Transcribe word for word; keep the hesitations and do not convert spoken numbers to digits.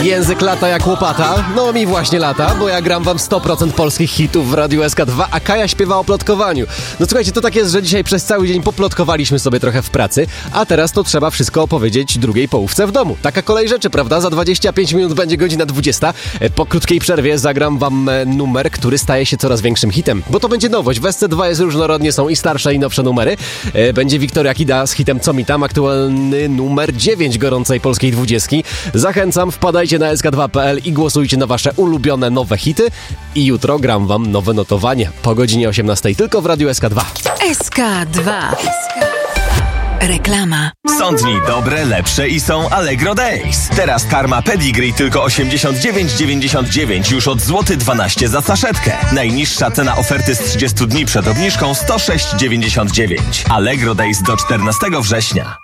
Język lata jak łopata. No mi właśnie lata, bo ja gram wam sto procent polskich hitów w Radiu S K dwa, a Kaja śpiewa o plotkowaniu. No słuchajcie, to tak jest, że dzisiaj przez cały dzień poplotkowaliśmy sobie trochę w pracy, a teraz to trzeba wszystko opowiedzieć drugiej połówce w domu. Taka kolej rzeczy, prawda? Za dwadzieścia pięć minut będzie godzina dwudziesta. Po krótkiej przerwie zagram wam numer, który staje się coraz większym hitem, bo to będzie nowość. W S C dwa jest różnorodnie, są i starsze, i nowsze numery. Będzie Wiktoria Kida z hitem Co mi tam, aktualny numer dziewięć gorącej polskiej dwudziestki. Zachęcam, wpadajcie na S K dwa kropka P L i głosujcie na wasze ulubione nowe hity. I jutro gram wam nowe notowanie po godzinie osiemnastej tylko w Radiu S K dwa. S K dwa. Reklama. Są dni dobre, lepsze i są Allegro Days. Teraz karma Pedigree tylko osiemdziesiąt dziewięć dziewięćdziesiąt dziewięć już od złoty dwanaście za saszetkę. Najniższa cena oferty z trzydziestu dni przed obniżką sto sześć dziewięćdziesiąt dziewięć. Allegro Days do czternastego września.